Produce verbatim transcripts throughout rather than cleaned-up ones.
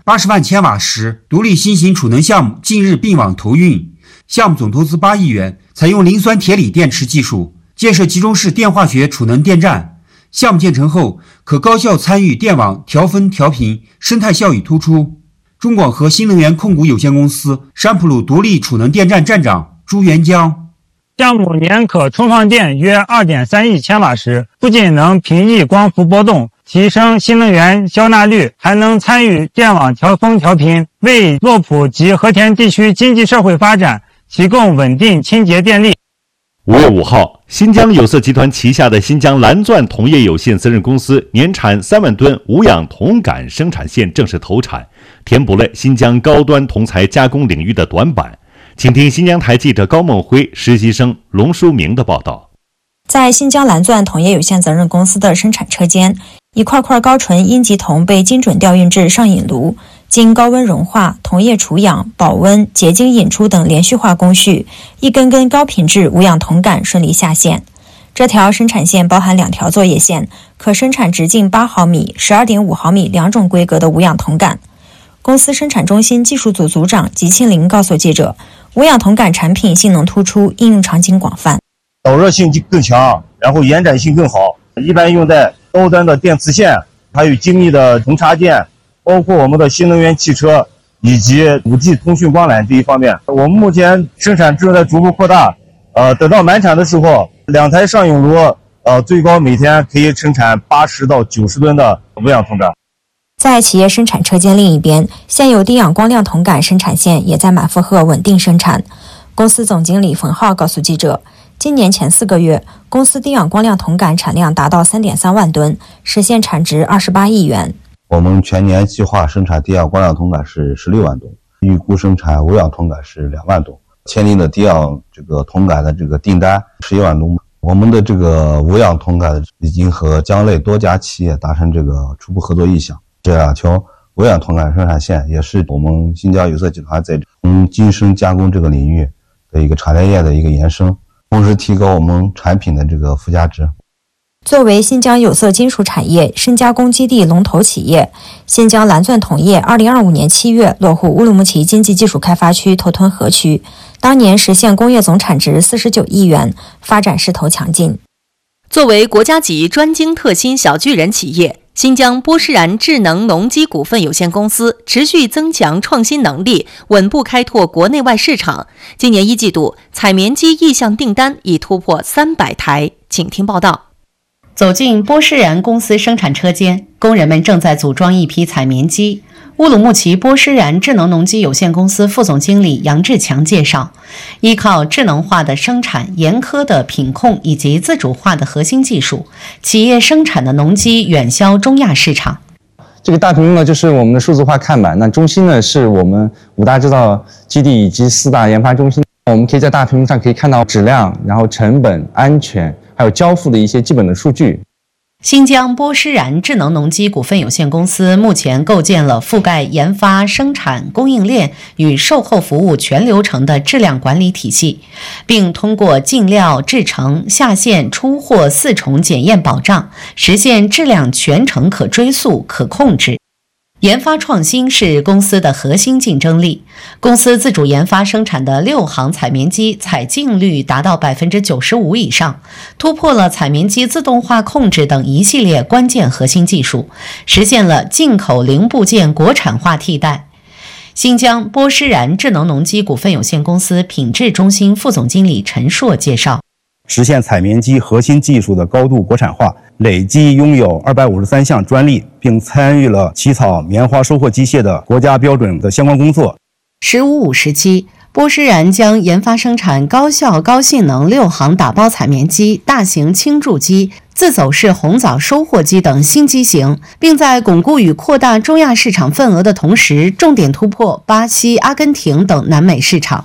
八十万千瓦时独立新型储能项目近日并网投运，项目总投资八亿元，采用磷酸铁锂电池技术，建设集中式电化学储能电站。项目建成后，可高效参与电网调分调频，生态效益突出。中广核新能源控股有限公司山普鲁独立储能电站站长朱元江。 项目年可充放电约 二点三亿千瓦时，不仅能平抑光伏波动，提升新能源消纳率，还能参与电网调峰调频，为洛普及和田地区经济社会发展提供稳定清洁电力。 五月五号，新疆有色集团旗下的新疆蓝钻铜业有限责任公司年产三万吨无氧铜杆生产线正式投产，填补了新疆高端铜材加工领域的短板。请听新疆台记者高梦辉、实习生龙书明的报道。 在新疆蓝钻铜业有限责任公司的生产车间，一块块高纯阴极铜被精准调运至上引炉，经高温融化、铜液除氧、保温、结晶引出等连续化工序，一根根高品质无氧铜杆顺利下线。这条生产线包含两条作业线，可生产直径八毫米、十二点五毫米两种规格的无氧铜杆。公司生产中心技术组组长吉庆林告诉记者，无氧铜杆产品性能突出，应用场景广泛， 导热性更强，然后延展性更好，一般用在高端的电磁线，还有精密的铜插件，包括我们的新能源汽车以及 五 G 通讯光缆这一方面。我们目前生产正在逐步扩大，呃，等到满产的时候，两台上引炉，呃，最高每天可以生产八十到九十吨的无氧铜杆。 在企业生产车间另一边，现有低氧光亮铜杆生产线也在满负荷稳定生产。公司总经理冯浩告诉记者，今年前四个月，公司低氧光亮铜杆产量达到 三点三万吨，实现产值二十八亿元。 我们全年计划生产低氧光亮铜杆是十六万吨，预估生产无氧铜杆是两万吨，签订的低氧这个铜杆的这个订单十一万吨。我们的这个无氧铜杆已经和江类多家企业达成这个初步合作意向。这两条无氧铜杆生产线也是我们新疆有色集团在从精深加工这个领域的一个产业链的一个延伸，同时提高我们产品的这个附加值。 作为新疆有色金属产业深加工基地龙头企业，新疆蓝钻铜业二零二五年七月落户乌鲁木齐经济技术开发区头屯河区，当年实现工业总产值四十九亿元，发展势头强劲。 作为国家级专精特新小巨人企业，新疆波诗然智能农机股份有限公司持续增强创新能力，稳步开拓国内外市场。今年一季度，采棉机意向订单已突破三百台。请听报道。 走进波诗然公司生产车间，工人们正在组装一批采棉机。乌鲁木齐波诗然智能农机有限公司副总经理杨志强介绍，依靠智能化的生产、严苛的品控以及自主化的核心技术，企业生产的农机远销中亚市场。 这个大屏幕呢，就是我们的数字化看板，那中心呢是我们五大制造基地以及四大研发中心。我们可以在大屏幕上可以看到质量，然后成本、安全，还有交付的一些基本的数据。 新疆波诗然智能农机股份有限公司目前构建了覆盖研发、生产、供应链与售后服务全流程的质量管理体系，并通过进料、制成、下线、出货四重检验保障，实现质量全程可追溯、可控制。研发创新是公司的核心竞争力。公司自主研发生产的六行采棉机采净率达到 百分之九十五 以上，突破了采棉机自动化控制等一系列关键核心技术，实现了进口零部件国产化替代。新疆波诗然智能农机股份有限公司品质中心副总经理陈硕介绍， 实现采棉机核心技术的高度国产化，累计拥有二百五十三项专利，并参与了起草棉花收获机械的国家标准的相关工作。 十五五时期，波诗然将研发生产高效高性能六行打包采棉机、大型轻贮机、自走式红枣收获机等新机型，并在巩固与扩大中亚市场份额的同时，重点突破巴西、阿根廷等南美市场。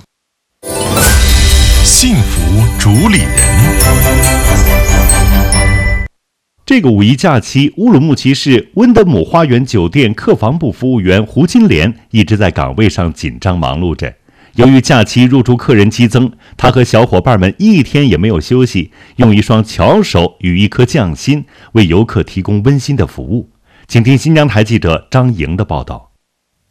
幸福主理人。 这个五一假期，乌鲁木齐市温德姆花园酒店客房部服务员胡金莲一直在岗位上紧张忙碌着。由于假期入住客人激增，他和小伙伴们一天也没有休息，用一双巧手与一颗匠心为游客提供温馨的服务。请听新疆台记者张莹的报道。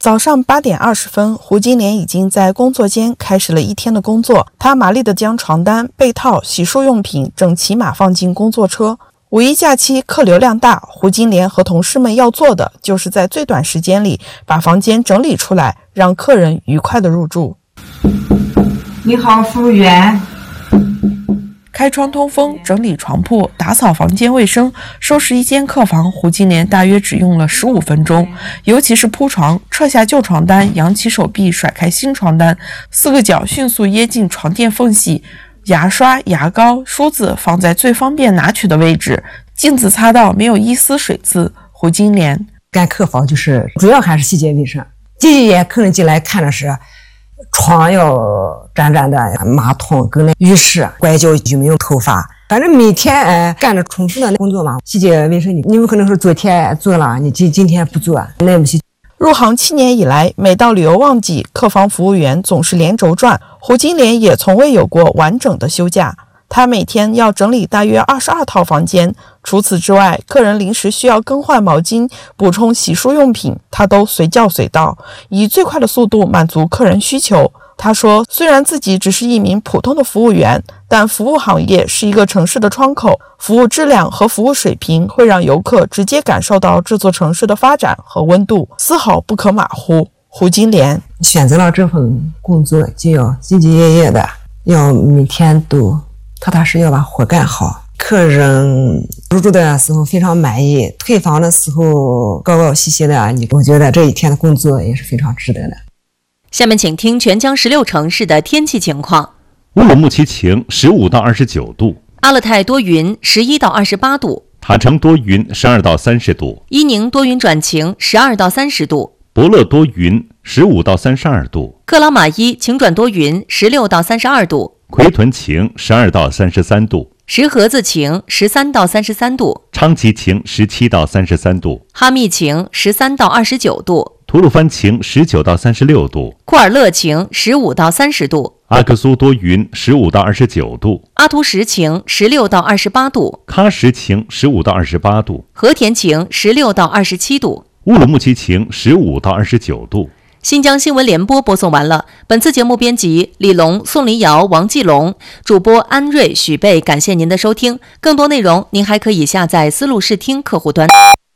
早上八点二十分，胡金莲已经在工作间开始了一天的工作。她麻利地将床单、被套、洗漱用品整齐码放进工作车。五一假期客流量大，胡金莲和同事们要做的就是在最短时间里把房间整理出来，让客人愉快地入住。 你好，服务员。 开窗通风、整理床铺、打扫房间卫生、收拾一间客房，胡金莲大约只用了十五分钟。尤其是铺床，撤下旧床单，扬起手臂甩开新床单，四个脚迅速掖进床垫缝隙，牙刷、牙膏、梳子放在最方便拿取的位置，镜子擦到没有一丝水渍。胡金莲干客房就是主要还是洗洁卫生，进也客人进来看的是床要沾沾的，马桶跟那浴室拐角就没有头发，反正每天哎干着重复的工作嘛。洗洁卫生你你们可能是昨天做了，你今今天不做，那不行。 入行七年以来，每到旅游旺季，客房服务员总是连轴转，胡金莲也从未有过完整的休假。他每天要整理大约二十二套房间，除此之外，客人临时需要更换毛巾、补充洗漱用品，他都随叫随到，以最快的速度满足客人需求。他说，虽然自己只是一名普通的服务员，但服务行业是一个城市的窗口，服务质量和服务水平会让游客直接感受到这座城市的发展和温度，丝毫不可马虎。胡金莲选择了这份工作，就要兢兢业业的，要每天都踏踏实实要把活干好。客人入住的时候非常满意，退房的时候高高兴兴的，你我觉得这一天的工作也是非常值得的。 下面请听全江十六城市的天气情况。 乌鲁木齐晴，十五到二十九度； 阿勒泰多云，十一到二十八度； 塔城多云，十二到三十度； 伊宁多云转晴，十二到三十度； 博乐多云，十五到三十二度； 克拉玛依晴转多云，十六到三十二度； 奎屯晴，十二到三十三度； 石河子晴，十三到三十三度； 昌吉晴，十七到三十三度； 哈密晴，十三到二十九度； 吐鲁番晴，十九到三十六度； 库尔勒晴，十五到三十度； 阿克苏多云，十五到二十九度； 阿图什晴，十六到二十八度； 喀什晴，十五到二十八度； 和田晴，十六到二十七度； 乌鲁木齐晴，十五到二十九度。 新疆新闻联播播送完了。本次节目编辑李龙、宋林瑶、王继龙，主播安瑞、许贝。感谢您的收听。更多内容您还可以下载思路视听客户端。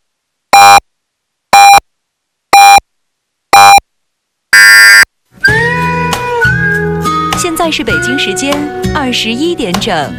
现在是北京时间二十一点整。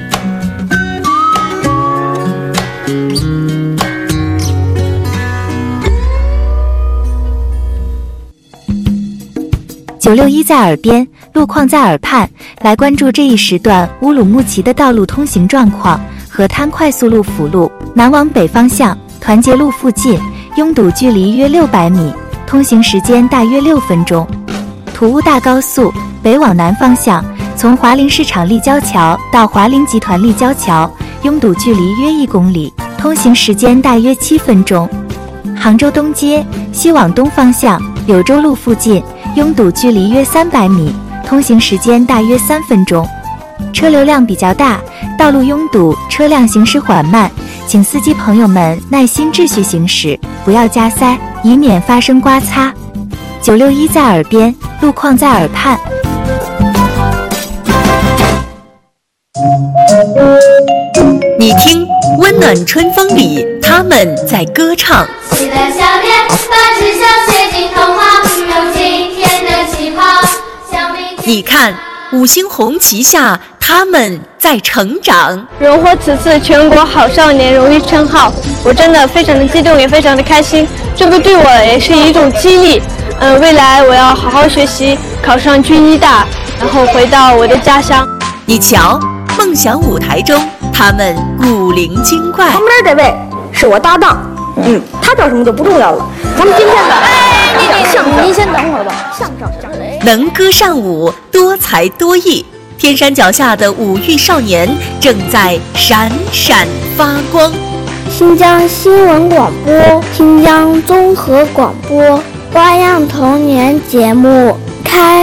九六一在耳边，路况在耳畔，来关注这一时段乌鲁木齐的道路通行状况。河滩快速路辅路南往北方向，团结路附近拥堵距离约六百米，通行时间大约六分钟。土乌大高速北往南方向，从华林市场立交桥到华林集团立交桥，拥堵距离约一公里，通行时间大约七分钟。杭州东街西往东方向，柳州路附近拥堵距离约三百米，通行时间大约三分钟。车流量比较大，道路拥堵，车辆行驶缓慢，请司机朋友们耐心秩序行驶，不要加塞，以免发生刮擦。九六一在耳边，路况在耳畔。 你听，温暖春风里，他们在歌唱。 期待夏天，把志向写进童话，有今天的起跑。 你看，五星红旗下，他们在成长。 荣获此次全国好少年荣誉称号，我真的非常的激动，也非常的开心。这个对我也是一种激励。嗯、呃，未来我要好好学习，考上军医大，然后回到我的家乡。 你瞧，梦想舞台中，他们古灵精怪。 旁边这位是我搭档，嗯，他叫什么就不重要了。咱们今天的哎，你你相声，您先等会儿吧。相声相声， 能歌善舞，多才多艺，天山脚下的五育少年正在闪闪发光。 新疆新闻广播，新疆综合广播，花样童年节目开。